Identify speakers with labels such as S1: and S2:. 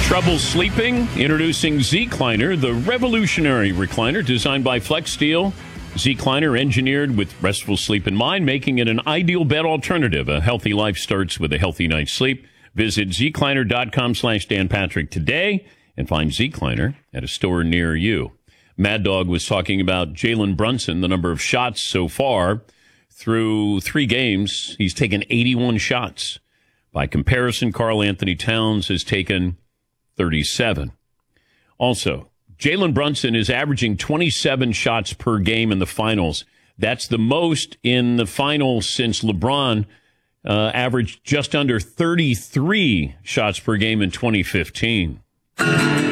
S1: Trouble sleeping? Introducing Zecliner, the revolutionary recliner designed by Flex Steel. Zecliner engineered with restful sleep in mind, making it an ideal bed alternative. A healthy life starts with a healthy night's sleep. Visit Zecliner.com/Dan Patrick today and find Zecliner at a store near you. Mad Dog was talking about Jalen Brunson, the number of shots so far. Through 3 games, he's taken 81 shots. By comparison, Karl Anthony Towns has taken 37. Also, Jalen Brunson is averaging 27 shots per game in the finals. That's the most in the finals since LeBron averaged just under 33 shots per game in 2015.